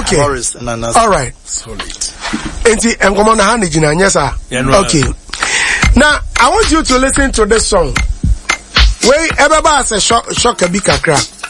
Okay. Morris and Anas. All right. Solid. Enti enkomo na ha na gina nyesa. Okay. Now I want you to listen to this song. Wey ebeba as a shock a big kakra.